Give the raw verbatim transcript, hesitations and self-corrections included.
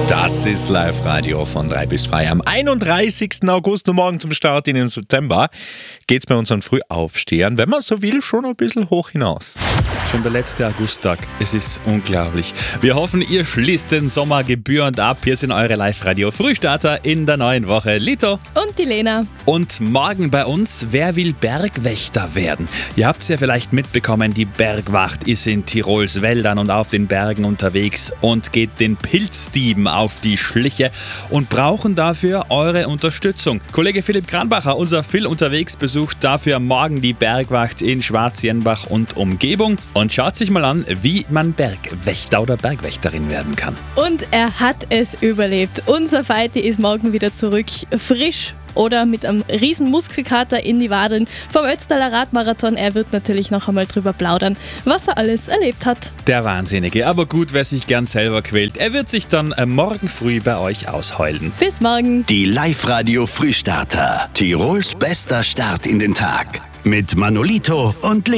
Das ist Live-Radio von drei bis drei. Am einunddreißigsten August und morgen zum Start in den September geht's bei unseren Frühaufstehern, wenn man so will, schon ein bisschen hoch hinaus. Schon der letzte Augusttag. Es ist unglaublich. Wir hoffen, ihr schließt den Sommer gebührend ab. Hier sind eure Live-Radio-Frühstarter in der neuen Woche. Lito und die Lena. Und morgen bei uns, wer will Bergwächter werden? Ihr habt es ja vielleicht mitbekommen, die Bergwacht ist in Tirols Wäldern und auf den Bergen unterwegs und geht den Pilzdieben auf die Schliche und brauchen dafür eure Unterstützung. Kollege Philipp Kranbacher, unser Phil unterwegs, besucht dafür morgen die Bergwacht in Schwarzjenbach und Umgebung und schaut sich mal an, wie man Bergwächter oder Bergwächterin werden kann. Und er hat es überlebt. Unser Feiti ist morgen wieder zurück, frisch oder mit einem riesen Muskelkater in die Wadeln vom Ötztaler Radmarathon. Er wird natürlich noch einmal drüber plaudern, was er alles erlebt hat. Der Wahnsinnige, aber gut, wer sich gern selber quält, er wird sich dann morgen früh bei euch ausheulen. Bis morgen. Die Live-Radio Frühstarter. Tirols bester Start in den Tag. Mit Manolito und Lena.